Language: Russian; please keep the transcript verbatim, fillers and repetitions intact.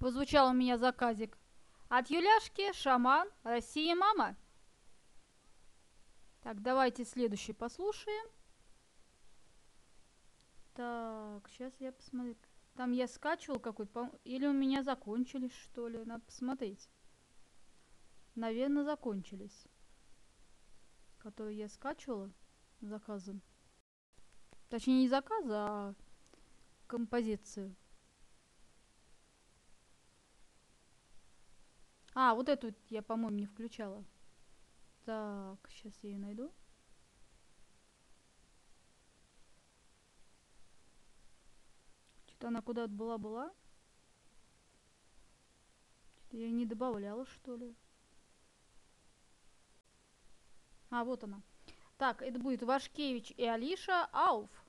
Позвучал у меня заказик. От Юляшки, шаман, Россия, мама. Так, давайте следующий послушаем. Так, сейчас я посмотрю. Там я скачивал какой-то, или у меня закончились, что ли? Надо посмотреть. Наверное, закончились. Которые я скачивала заказом. Точнее, не заказ, а композицию. А, вот эту я, по-моему, не включала. Так, сейчас я ее найду. Что-то она куда-то была-была. Что-то я не добавляла, что ли. А, вот она. Так, это будет Вашкевич и Алиша Ауф.